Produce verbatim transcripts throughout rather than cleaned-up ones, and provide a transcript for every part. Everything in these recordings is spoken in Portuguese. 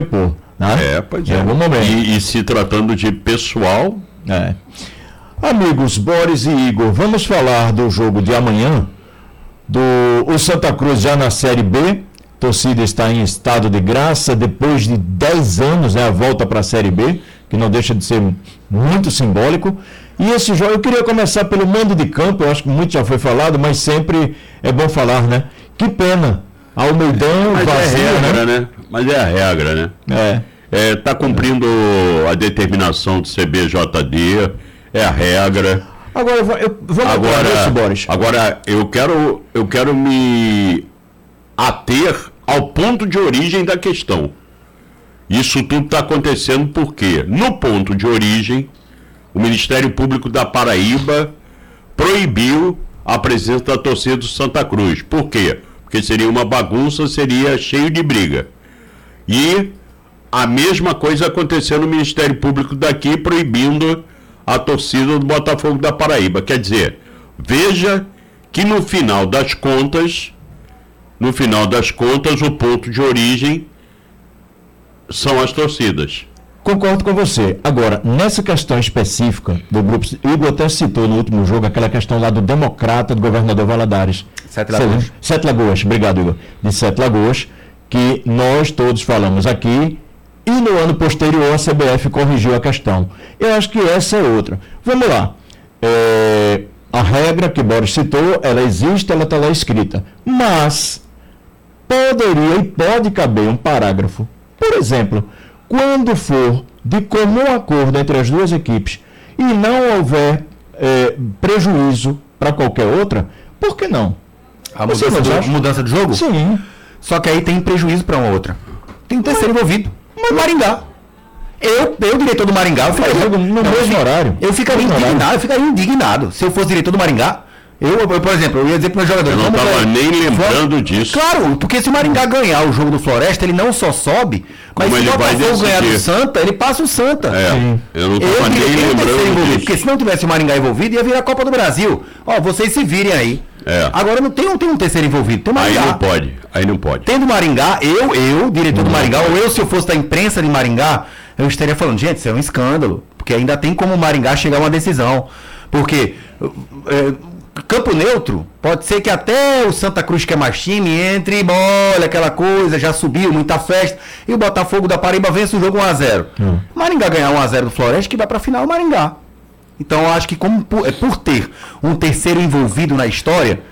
Pô, né? É, pois em é. algum momento. E, e se tratando de pessoal... É. Amigos Boris e Igor, vamos falar do jogo de amanhã, do o Santa Cruz já na Série B. A torcida está em estado de graça depois de dez anos, né, a volta para a Série B, que não deixa de ser muito simbólico. E esse jogo, eu queria começar pelo mando de campo, eu acho que muito já foi falado, mas sempre é bom falar, né? Que pena, Almeidão Mas vazio, é a regra, né? né? Mas é a regra, né? É. Está cumprindo a determinação do C B J D, é a regra. Agora, eu vou, eu, vamos agora, isso, Boris. Agora, eu quero, eu quero me ater ao ponto de origem da questão. Isso tudo está acontecendo porque, no ponto de origem, o Ministério Público da Paraíba proibiu a presença da torcida do Santa Cruz. Por quê? Porque seria uma bagunça, seria cheio de briga. E a mesma coisa aconteceu no Ministério Público daqui, proibindo a torcida do Botafogo da Paraíba. Quer dizer, veja que no final das contas, no final das contas, o ponto de origem são as torcidas. Concordo com você. Agora, nessa questão específica do grupo, Igor até citou no último jogo aquela questão lá do democrata do governador Valadares. Sete Lagoas. Sete Lagoas, obrigado, Igor. De Sete Lagoas, que nós todos falamos aqui, e no ano posterior a C B F corrigiu a questão. Eu acho que essa é outra. Vamos lá. É, a regra que Boris citou, ela existe, ela está lá escrita. Mas poderia e pode caber um parágrafo. Por exemplo, quando for de comum acordo entre as duas equipes e não houver é, prejuízo para qualquer outra, por que não? A mudança, do, mudança de jogo? Sim. Só que aí tem prejuízo para uma outra. Tem um terceiro envolvido. Mas Maringá. Eu, eu, diretor do Maringá, eu ficaria no não, mesmo eu, horário. Eu ficaria no indignado, horário. eu ficaria indignado. Se eu fosse diretor do Maringá, eu, eu por exemplo, eu ia dizer para os meus jogadores. Eu não estava nem lembrando Flor... disso. Claro, porque se o Maringá ganhar o jogo do Floresta, ele não só sobe, mas Como se o Botafogo ganhar do Santa, ele passa o Santa. É, Sim. eu não estava nem lembrando disso. Porque se não tivesse o Maringá envolvido, ia virar a Copa do Brasil. Ó, vocês se virem aí. É. Agora não tem, não tem um terceiro envolvido, tem o Maringá. Aí não pode, aí não pode. Tendo Maringá, eu, eu, diretor do Maringá, ou eu, se eu fosse da imprensa de Maringá, eu estaria falando, gente, isso é um escândalo, porque ainda tem como o Maringá chegar a uma decisão. Porque é, campo neutro, pode ser que até o Santa Cruz, que é mais time, entre, olha aquela coisa, já subiu, muita festa, e o Botafogo da Paraíba vence o jogo um a zero. Hum. Maringá ganhar um a zero do Floresta, que vai pra final o Maringá. Então, eu acho que como por, é, por ter um terceiro envolvido na história,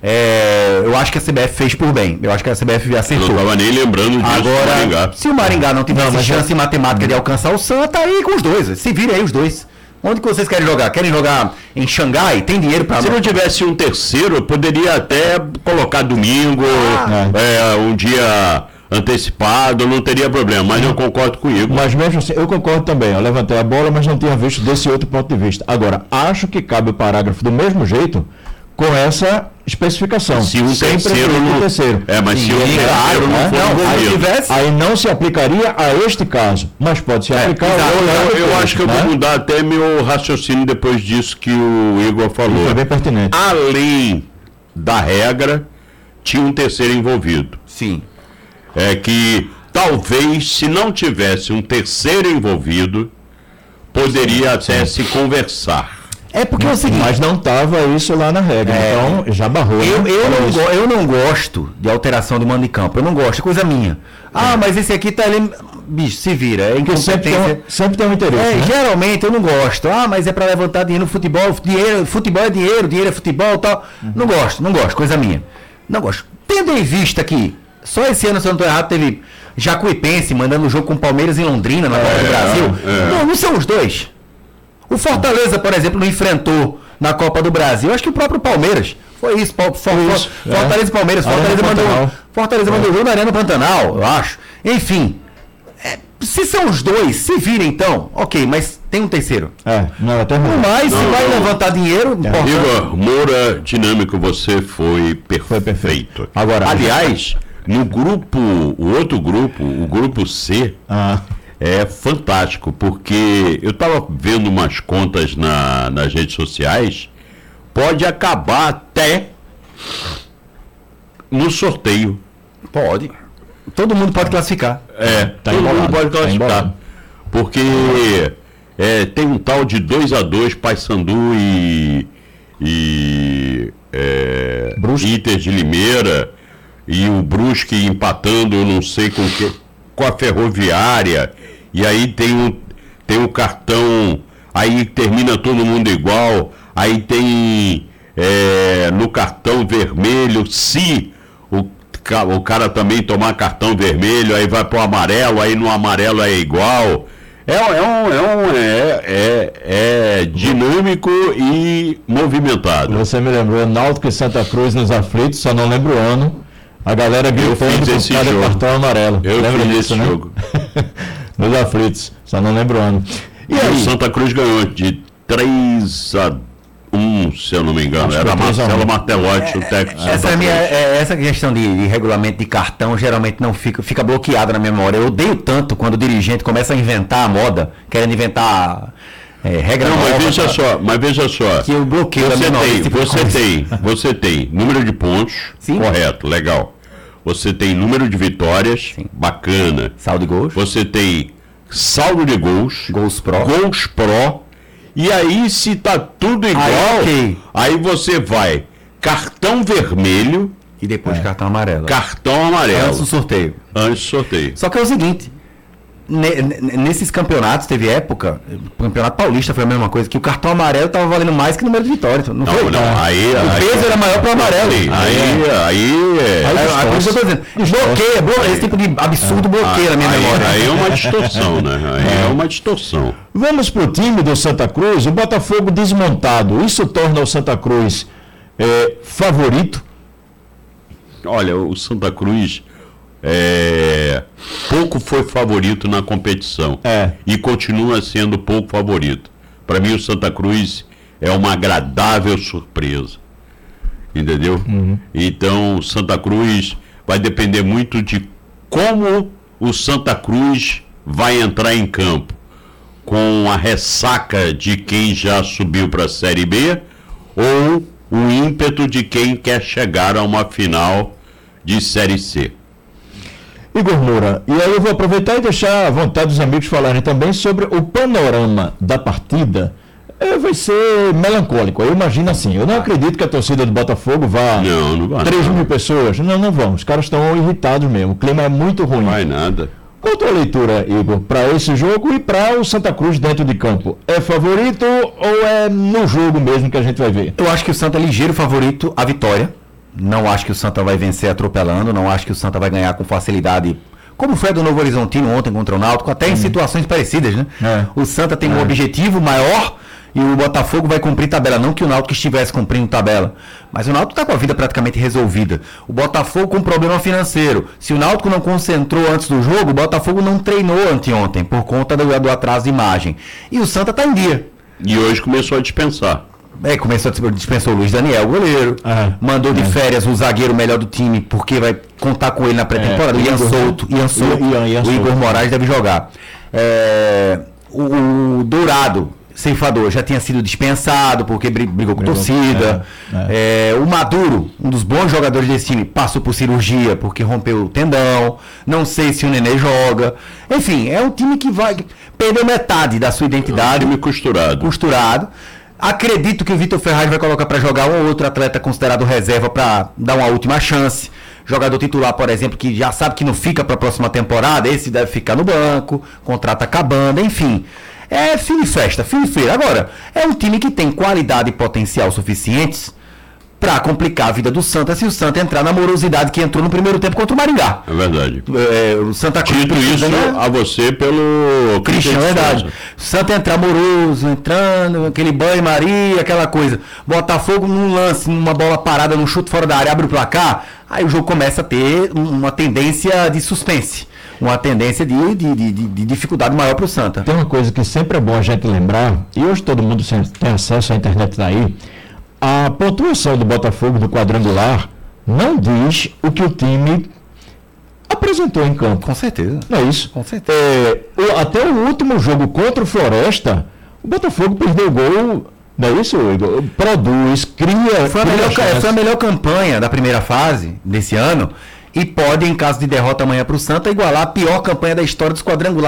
é, eu acho que a C B F fez por bem. Eu acho que a C B F acertou. Eu não estava nem lembrando disso. Agora, Maringá. se o Maringá não tivesse não, chance já... matemática de alcançar o Santa, aí com os dois. Se virem aí os dois. Onde que vocês querem jogar? Querem jogar em Xangai? Tem dinheiro para... Se não tivesse um terceiro, eu poderia até colocar domingo, ah, é, um dia... antecipado, não teria problema, mas eu concordo com o Igor. Mas mesmo assim, eu concordo também, eu levantei a bola, mas não tinha visto desse outro ponto de vista. Agora, acho que cabe o parágrafo do mesmo jeito, com essa especificação. Se um sem terceiro não... terceiro. É, mas Sim, se um terceiro não né? for não, envolvido. Aí, tivesse... aí não se aplicaria a este caso, mas pode se aplicar... É, ao eu, eu, eu acho que eu né? vou mudar até meu raciocínio depois disso que o Igor falou. Foi bem pertinente. Além da regra, tinha um terceiro envolvido. Sim. É que talvez, se não tivesse um terceiro envolvido, poderia até se conversar. É porque é o seguinte... Mas não estava isso lá na regra, é, então já barrou. Eu, né? eu, não go, eu não gosto de alteração de mando de campo, eu não gosto, é coisa minha. Ah, é. mas esse aqui tá ali... Bicho, se vira, é incompetência. Sempre tem, um, sempre tem um interesse, é, né? Geralmente eu não gosto. Ah, mas é para levantar dinheiro no futebol, dinheiro, futebol é dinheiro, dinheiro é futebol e tal. Uhum. Não gosto, não gosto, coisa minha. Não gosto. Tendo em vista que só esse ano, se eu não estou errado, teve Jacuipense mandando o jogo com o Palmeiras em Londrina, na Copa é, do Brasil. É. Não, não são os dois. O Fortaleza, por exemplo, não enfrentou na Copa do Brasil. Acho que o próprio Palmeiras. Foi isso. For, for, isso Fortaleza é. e Palmeiras. Fortaleza mandou, Fortaleza é. mandou o jogo na Arena Pantanal, eu acho. Enfim. É, se são os dois, se virem então, ok, mas tem um terceiro. É, não, até não mais, não, se vai não. levantar dinheiro. É. Igor, Moura Dinâmico, você foi perfeito. Foi perfeito. Agora, aliás, no grupo, o outro grupo, o grupo C. Ah. É fantástico, porque eu estava vendo umas contas na, nas redes sociais, pode acabar até no sorteio. Pode. todo mundo pode classificar. É, Tá todo embolado, mundo pode tá classificar. embolado. Porque é, tem um tal de dois a dois Paysandu e, e é, Brusque. Inter de Limeira, e o Brusque empatando, eu não sei com que, com a Ferroviária, e aí tem o, tem o cartão, aí termina todo mundo igual, aí tem é, no cartão vermelho, se o, ca- o cara também tomar cartão vermelho, aí vai pro amarelo, aí no amarelo é igual. É, é, um, é, um, é, é, é dinâmico e movimentado. Você me lembrou, Náutico e Santa Cruz nos aflitos, só não lembro o ano. A galera gritando fiz por esse cada jogo. cartão amarelo. Eu Lembra fiz disso, esse né? jogo. Nos aflitos, só não lembro o ano. E aí, o Santa Cruz ganhou de três a um, se eu não me engano. Acho que Era foi três a um. Marcelo Martelotti, o técnico. do Essa, Santa é minha, Cruz. é, essa questão de, de regulamento de cartão geralmente não fica, fica bloqueada na minha memória. Eu odeio tanto quando o dirigente começa a inventar a moda, querendo inventar é, regra Não, nova. mas veja pra- só, mas veja só. Que eu bloqueio a Você memória tem, desse tipo de você coisa. tem, você tem número de pontos, Sim. correto, legal. Você tem número de vitórias, Sim. bacana. Saldo de gols, Você tem saldo de gols, gols pró. gols pró. E aí, se tá tudo igual, ok. aí você vai cartão vermelho, E depois de cartão amarelo. cartão amarelo, Antes do sorteio. antes do sorteio. Só que é o seguinte, ne- ne- nesses campeonatos, teve época, o Campeonato Paulista foi a mesma coisa, que o cartão amarelo tava valendo mais que o número de vitórias. Não, Não, foi? não, aí, O aí- peso era maior para o amarelo. Sim, Aí, aí, aí, é- aí, aí, por isso que eu tô dizendo, bloqueia, bloqueia, esse tipo de absurdo bloqueia na minha aí, memória. aí é uma distorção, né? Aí é uma distorção. Vamos para o time do Santa Cruz, o Botafogo desmontado. Isso torna o Santa Cruz é, favorito? Olha, o Santa Cruz é, pouco foi favorito na competição. É. E continua sendo pouco favorito. Para mim, o Santa Cruz é uma agradável surpresa. Entendeu? Então, o Santa Cruz vai depender muito de como o Santa Cruz vai entrar em campo. Com a ressaca de quem já subiu para a Série B ou o ímpeto de quem quer chegar a uma final de Série C. Igor Moura, e aí eu vou aproveitar e deixar à vontade dos amigos falarem também sobre o panorama da partida. É, vai ser melancólico. Eu imagino assim, eu não acredito que a torcida do Botafogo vá Não, não vai. três não. mil pessoas. Não, não vão. Os caras estão irritados mesmo. O clima é muito ruim. Não vai nada. Qual a tua leitura, Igor, para esse jogo e para o Santa Cruz dentro de campo? É favorito ou é no jogo mesmo que a gente vai ver? Eu acho que o Santa é ligeiro favorito à vitória. Não acho que o Santa vai vencer atropelando, não acho que o Santa vai ganhar com facilidade, como foi a do Novo Horizontino ontem contra o Náutico, até em situações parecidas, né? É. O Santa tem um objetivo maior e o Botafogo vai cumprir tabela, não que o Náutico estivesse cumprindo tabela, mas o Náutico está com a vida praticamente resolvida. O Botafogo com problema financeiro. Se o Náutico não concentrou antes do jogo, o Botafogo não treinou anteontem por conta do, do atraso de imagem. E o Santa está em dia. E hoje começou a dispensar. É, começou a dispensou o Luiz Daniel, o goleiro. É, mandou de é. férias o zagueiro melhor do time, porque vai contar com ele na pré-temporada. É, o Ian Igor, Souto. Ian Souto. Ian- Ian o Souto. Igor Moraes deve jogar. É, o, o Dourado, ceifador, já tinha sido dispensado porque bri- brigou com Brigou, torcida. é, É, o Maduro, um dos bons jogadores desse time, passou por cirurgia porque rompeu o tendão. Não sei se o Nenê joga. Enfim, é um time que vai perder metade da sua identidade. Time costurado. Costurado. Acredito que o Vitor Ferraz vai colocar para jogar um ou outro atleta considerado reserva para dar uma última chance. Jogador titular, por exemplo, que já sabe que não fica para a próxima temporada, esse deve ficar no banco, contrato acabando, enfim. É fim de festa, fim de feira. Agora, é um time que tem qualidade e potencial suficientes para complicar a vida do Santa se o Santa entrar na morosidade que entrou no primeiro tempo contra o Maringá. É verdade. É, o Santa Cruz Dito precisa, isso né? a você pelo Christian, é verdade. Santa entrar moroso, entrando, aquele banho-maria, aquela coisa. Botafogo num lance, numa bola parada, num chute fora da área, abre o placar, aí o jogo começa a ter uma tendência de suspense. Uma tendência de, de, de, de dificuldade maior para o Santa. Tem uma coisa que sempre é bom a gente lembrar, e hoje todo mundo tem acesso à internet daí, a pontuação do Botafogo do quadrangular não diz o que o time apresentou em campo. Com certeza. Não é isso? Com certeza. É, o- até o último jogo contra o Floresta, o Botafogo perdeu gol, não é isso, Igor? Produz, cria... Foi a, cria melhor, chance. foi a melhor campanha da primeira fase desse ano e pode, em caso de derrota amanhã para o Santa, igualar a pior campanha da história dos quadrangulares